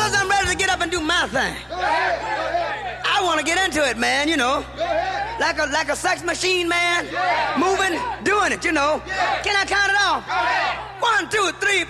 Because I'm ready to get up and do my thing. I want to get into it, man, you know. Like a sex machine, man. Moving, doing it, you know. Can I count it off? 1, 2, 3,